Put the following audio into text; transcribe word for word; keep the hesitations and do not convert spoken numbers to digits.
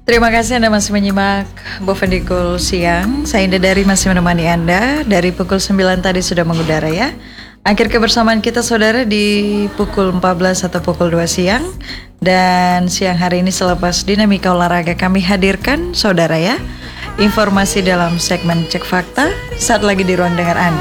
Terima kasih Anda masih menyimak Bovendikul Siang. Saya Indah Dari masih menemani Anda. Dari pukul sembilan tadi sudah mengudara ya. Akhir kebersamaan kita saudara di pukul empat belas atau pukul dua siang. Dan siang hari ini selepas dinamika olahraga kami hadirkan saudara ya informasi dalam segmen Cek Fakta saat lagi di ruang dengar Anda.